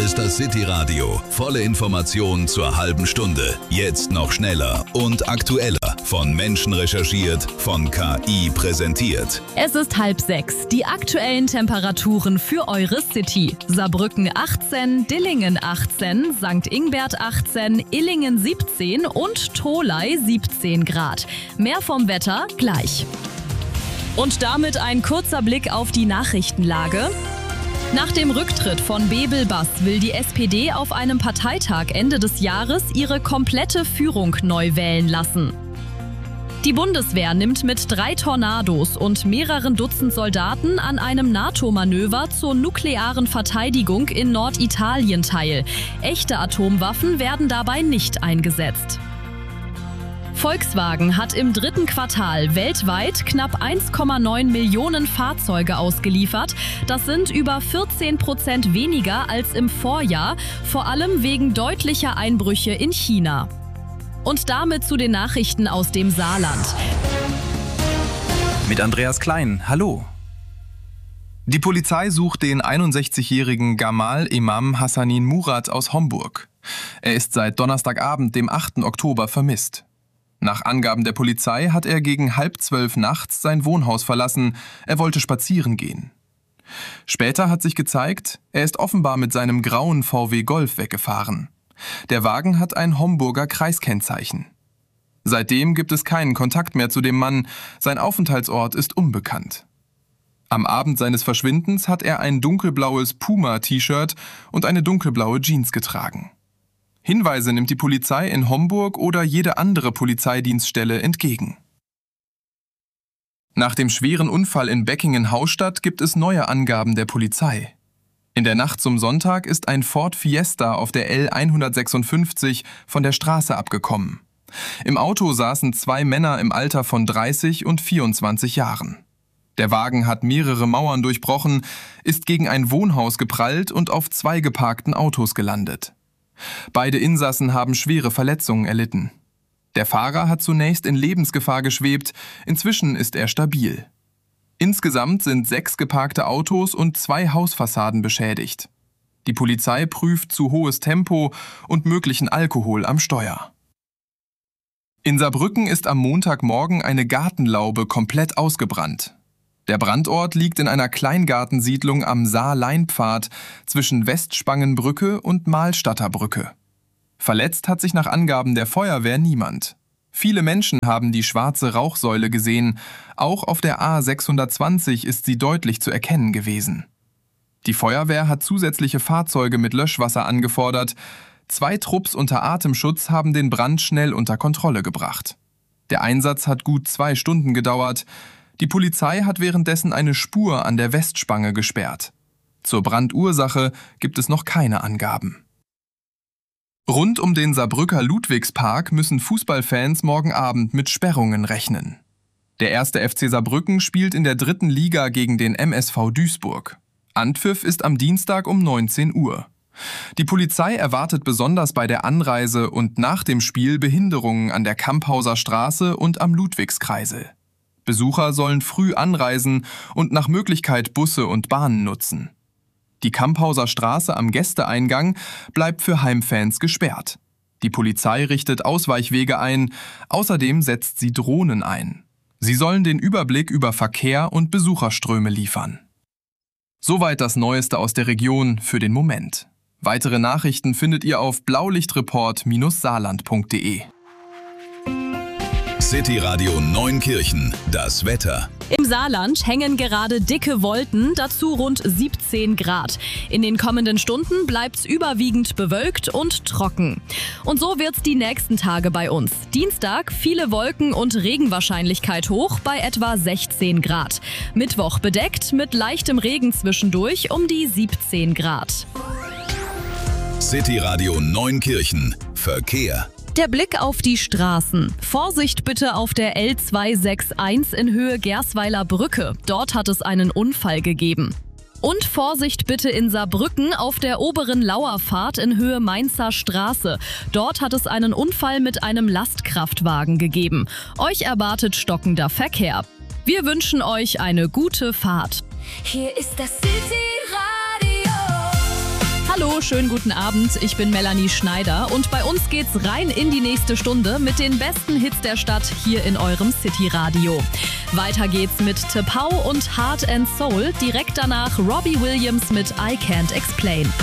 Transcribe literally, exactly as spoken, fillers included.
ist das City-Radio. Volle Informationen zur halben Stunde. Jetzt noch schneller und aktueller. Von Menschen recherchiert, von K I präsentiert. Es ist halb sechs. Die aktuellen Temperaturen für eure City. Saarbrücken achtzehn, Dillingen achtzehn, Sankt Ingbert achtzehn, Illingen siebzehn und Tholey siebzehn Grad. Mehr vom Wetter gleich. Und damit ein kurzer Blick auf die Nachrichtenlage. Nach dem Rücktritt von Bebel Bass will die S P D auf einem Parteitag Ende des Jahres ihre komplette Führung neu wählen lassen. Die Bundeswehr nimmt mit drei Tornados und mehreren Dutzend Soldaten an einem NATO-Manöver zur nuklearen Verteidigung in Norditalien teil. Echte Atomwaffen werden dabei nicht eingesetzt. Volkswagen hat im dritten Quartal weltweit knapp eins Komma neun Millionen Fahrzeuge ausgeliefert. Das sind über vierzehn Prozent weniger als im Vorjahr, vor allem wegen deutlicher Einbrüche in China. Und damit zu den Nachrichten aus dem Saarland. Mit Andreas Klein, hallo. Die Polizei sucht den einundsechzigjährigen Gamal Imam Hassanin Murat aus Homburg. Er ist seit Donnerstagabend, dem achten Oktober, vermisst. Nach Angaben der Polizei hat er gegen halb zwölf nachts sein Wohnhaus verlassen. Er wollte spazieren gehen. Später hat sich gezeigt, er ist offenbar mit seinem grauen V W Golf weggefahren. Der Wagen hat ein Homburger Kreiskennzeichen. Seitdem gibt es keinen Kontakt mehr zu dem Mann. Sein Aufenthaltsort ist unbekannt. Am Abend seines Verschwindens hat er ein dunkelblaues Puma-T-Shirt und eine dunkelblaue Jeans getragen. Hinweise nimmt die Polizei in Homburg oder jede andere Polizeidienststelle entgegen. Nach dem schweren Unfall in Beckingen-Haustadt gibt es neue Angaben der Polizei. In der Nacht zum Sonntag ist ein Ford Fiesta auf der L hundertsechsundfünfzig von der Straße abgekommen. Im Auto saßen zwei Männer im Alter von dreißig und vierundzwanzig Jahren. Der Wagen hat mehrere Mauern durchbrochen, ist gegen ein Wohnhaus geprallt und auf zwei geparkten Autos gelandet. Beide Insassen haben schwere Verletzungen erlitten. Der Fahrer hat zunächst in Lebensgefahr geschwebt, inzwischen ist er stabil. Insgesamt sind sechs geparkte Autos und zwei Hausfassaden beschädigt. Die Polizei prüft zu hohes Tempo und möglichen Alkohol am Steuer. In Saarbrücken ist am Montagmorgen eine Gartenlaube komplett ausgebrannt. Der Brandort liegt in einer Kleingartensiedlung am Saar-Lein-Pfad zwischen Westspangenbrücke und Mahlstadter Brücke. Verletzt hat sich nach Angaben der Feuerwehr niemand. Viele Menschen haben die schwarze Rauchsäule gesehen. Auch auf der A sechshundertzwanzig ist sie deutlich zu erkennen gewesen. Die Feuerwehr hat zusätzliche Fahrzeuge mit Löschwasser angefordert. Zwei Trupps unter Atemschutz haben den Brand schnell unter Kontrolle gebracht. Der Einsatz hat gut zwei Stunden gedauert. Die Polizei hat währenddessen eine Spur an der Westspange gesperrt. Zur Brandursache gibt es noch keine Angaben. Rund um den Saarbrücker Ludwigspark müssen Fußballfans morgen Abend mit Sperrungen rechnen. Der erste F C Saarbrücken spielt in der dritten Liga gegen den M S V Duisburg. Anpfiff ist am Dienstag um neunzehn Uhr. Die Polizei erwartet besonders bei der Anreise und nach dem Spiel Behinderungen an der Kamphauser Straße und am Ludwigskreisel. Besucher sollen früh anreisen und nach Möglichkeit Busse und Bahnen nutzen. Die Kamphauser Straße am Gästeeingang bleibt für Heimfans gesperrt. Die Polizei richtet Ausweichwege ein, außerdem setzt sie Drohnen ein. Sie sollen den Überblick über Verkehr und Besucherströme liefern. Soweit das Neueste aus der Region für den Moment. Weitere Nachrichten findet ihr auf blaulichtreport Bindestrich saarland Punkt de. City-Radio Neunkirchen, das Wetter. Im Saarland hängen gerade dicke Wolken, dazu rund siebzehn Grad. In den kommenden Stunden bleibt's überwiegend bewölkt und trocken. Und so wird's die nächsten Tage bei uns. Dienstag viele Wolken und Regenwahrscheinlichkeit hoch bei etwa sechzehn Grad. Mittwoch bedeckt mit leichtem Regen zwischendurch um die siebzehn Grad. City-Radio Neunkirchen, Verkehr. Der Blick auf die Straßen. Vorsicht bitte auf der L zweihundereinundsechzig in Höhe Gersweiler Brücke. Dort hat es einen Unfall gegeben. Und Vorsicht bitte in Saarbrücken auf der oberen Lauerfahrt in Höhe Mainzer Straße. Dort hat es einen Unfall mit einem Lastkraftwagen gegeben. Euch erwartet stockender Verkehr. Wir wünschen euch eine gute Fahrt. Hier ist das City Radio. Hallo, schönen guten Abend. Ich bin Melanie Schneider und bei uns geht's rein in die nächste Stunde mit den besten Hits der Stadt hier in eurem City-Radio. Weiter geht's mit T'Pau und Heart and Soul. Direkt danach Robbie Williams mit I Can't Explain.